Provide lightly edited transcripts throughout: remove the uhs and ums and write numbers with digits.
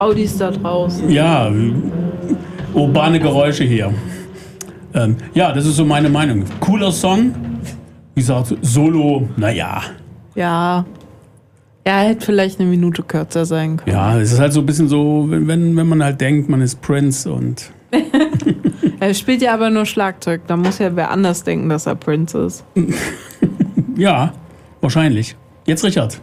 Audis da draußen. Ja, urbane Geräusche hier. Ja, das ist so meine Meinung. Cooler Song. Wie gesagt, Solo, naja. Ja. Er hätte vielleicht eine Minute kürzer sein können. Ja, es ist halt so ein bisschen so, wenn man halt denkt, man ist Prince und... Er spielt ja aber nur Schlagzeug. Da muss ja wer anders denken, dass er Prince ist. Ja, wahrscheinlich. Jetzt Richard.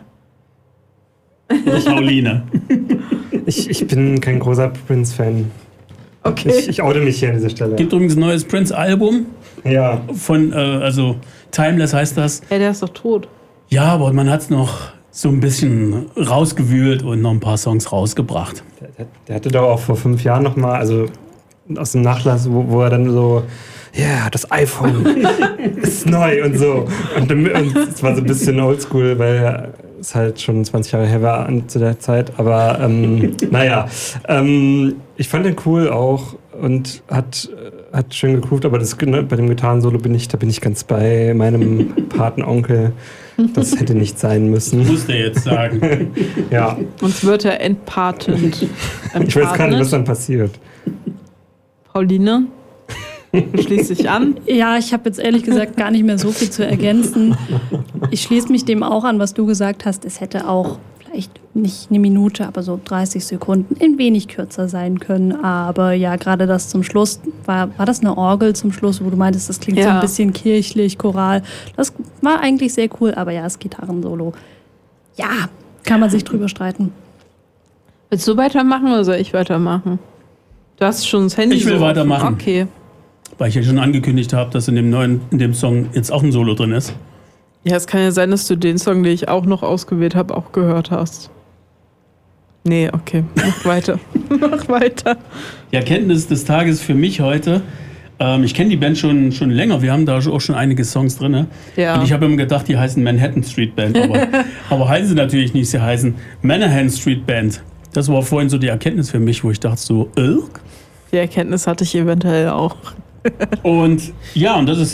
Oder Pauline. Ich bin kein großer Prince-Fan. Okay. Ich oute mich hier an dieser Stelle. Gibt übrigens ein neues Prince-Album. Ja. Von, also Timeless heißt das. Ey, der ist doch tot. Ja, aber man hat es noch so ein bisschen rausgewühlt und noch ein paar Songs rausgebracht. Der hatte doch auch vor 5 Jahren nochmal, also aus dem Nachlass, wo er dann so, ja, das iPhone ist neu und so. Und es war so ein bisschen oldschool, weil es halt schon 20 Jahre her war zu der Zeit. Aber naja, ich fand den cool auch und hat schön gegroovt, aber bei dem Gitarrensolo bin ich ganz bei meinem Patenonkel. Das hätte nicht sein müssen. Muss der jetzt sagen. Ja. Uns wird er entpartend. Ich weiß gar nicht, was dann passiert. Pauline, du schließt dich an. Ja, ich habe jetzt ehrlich gesagt gar nicht mehr so viel zu ergänzen. Ich schließe mich dem auch an, was du gesagt hast. Es hätte auch vielleicht nicht eine Minute, aber so 30 Sekunden ein wenig kürzer sein können. Aber ja, gerade das zum Schluss, war das eine Orgel zum Schluss, wo du meintest, das klingt so ein bisschen kirchlich, choral. Das war eigentlich sehr cool, aber ja, das Gitarrensolo. Ja, kann man sich drüber streiten. Willst du weitermachen oder soll ich weitermachen? Du hast schon das Handy. Ich will weitermachen. Okay. Weil ich ja schon angekündigt habe, dass in dem Song jetzt auch ein Solo drin ist. Ja, es kann ja sein, dass du den Song, den ich auch noch ausgewählt habe, auch gehört hast. Nee, okay. Mach weiter. Mach weiter. Die Erkenntnis des Tages für mich heute. Ich kenne die Band schon länger. Wir haben da auch schon einige Songs drin. Ja. Und ich habe immer gedacht, die heißen Manhattan Street Band. Aber heißen sie natürlich nicht. Sie heißen Manhattan Street Band. Das war vorhin so die Erkenntnis für mich, wo ich dachte so, Die Erkenntnis hatte ich eventuell auch. Und ja, und das ist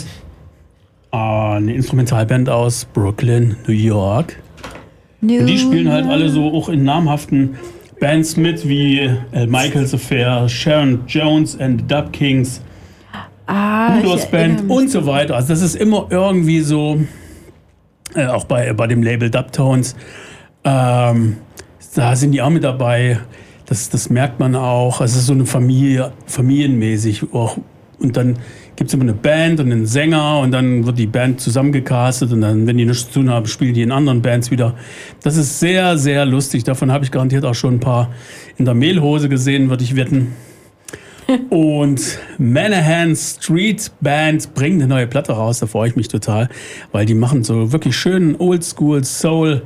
eine Instrumentalband aus Brooklyn, New York. Und die spielen halt alle so auch in namhaften Bands mit, wie Michael's Affair, Sharon Jones and the Dub Kings, Rudolph's Band und so weiter. Also das ist immer irgendwie so, auch bei dem Label Dubtones, da sind die auch mit dabei. Das merkt man auch. Es ist so eine familienmäßig auch. Und dann gibt es immer eine Band und einen Sänger und dann wird die Band zusammengecastet und dann, wenn die nichts zu tun haben, spielen die in anderen Bands wieder. Das ist sehr, sehr lustig. Davon habe ich garantiert auch schon ein paar in der Mehlhose gesehen, würde ich wetten. Und Manhattan Street Band bringt eine neue Platte raus, da freue ich mich total, weil die machen so wirklich schönen Oldschool Soul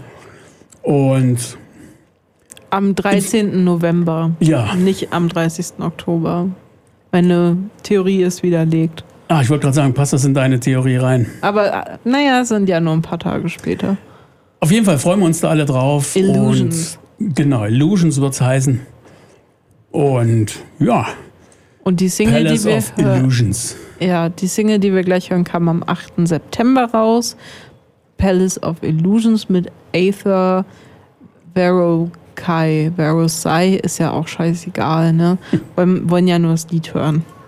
und am 13. November. Ja. Nicht am 30. Oktober. Meine Theorie ist widerlegt. Ich wollte gerade sagen, passt das in deine Theorie rein? Aber naja, sind ja nur ein paar Tage später. Auf jeden Fall freuen wir uns da alle drauf. Illusions. Und genau, Illusions wird es heißen. Und ja. Und die Single, Palace of Illusions. Ja, die Single, die wir gleich hören, kam am 8. September raus. Palace of Illusions mit Aether Verosai ist ja auch scheißegal, ne? Wollen ja nur das Lied hören.